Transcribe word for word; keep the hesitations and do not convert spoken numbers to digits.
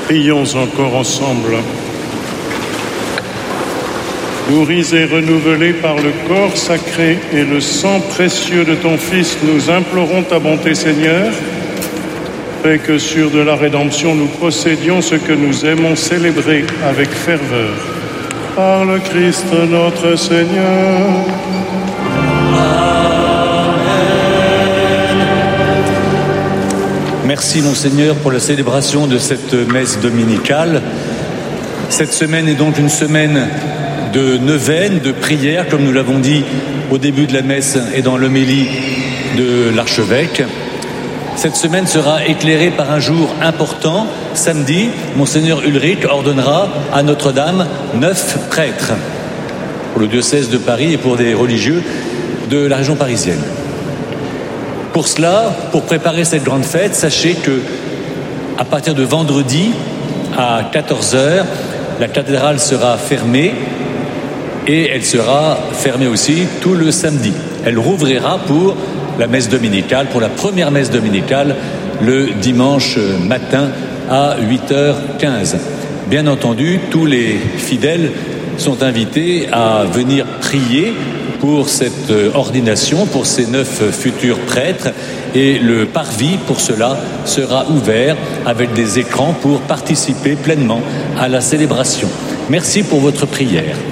Prions encore ensemble. Nourris et renouvelés par le corps sacré et le sang précieux de ton Fils, nous implorons ta bonté, Seigneur. Fais que sur de la rédemption, nous possédions ce que nous aimons célébrer avec ferveur. Par le Christ notre Seigneur. Merci Monseigneur pour la célébration de cette messe dominicale. Cette semaine est donc une semaine de neuvaine, de prière, comme nous l'avons dit au début de la messe et dans l'homélie de l'archevêque. Cette semaine sera éclairée par un jour important. Samedi, Monseigneur Ulrich ordonnera à Notre-Dame neuf prêtres pour le diocèse de Paris et pour des religieux de la région parisienne. Pour cela, pour préparer cette grande fête, sachez que à partir de vendredi à quatorze heures, la cathédrale sera fermée et elle sera fermée aussi tout le samedi. Elle rouvrira pour la messe dominicale, pour la première messe dominicale, le dimanche matin à huit heures quinze. Bien entendu, tous les fidèles sont invités à venir prier pour cette ordination, pour ces neuf futurs prêtres, et le parvis, pour cela, sera ouvert avec des écrans pour participer pleinement à la célébration. Merci pour votre prière.